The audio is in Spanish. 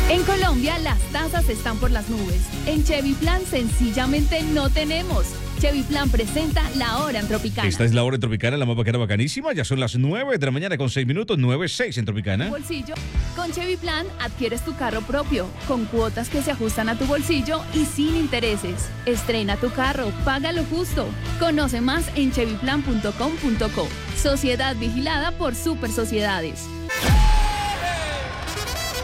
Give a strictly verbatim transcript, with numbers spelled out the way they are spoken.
En Colombia, las tasas están por las nubes. En Chevy Plan, sencillamente no tenemos. Chevy Plan presenta La Hora en Tropicana. Esta es La Hora en Tropicana, la más bacana, bacanísima. Ya son las nueve de la mañana con seis minutos, nueve seis en Tropicana. Bolsillo. Con Chevy Plan adquieres tu carro propio, con cuotas que se ajustan a tu bolsillo y sin intereses. Estrena tu carro, paga lo justo. Conoce más en chevy plan punto com punto co. Sociedad vigilada por Super Sociedades.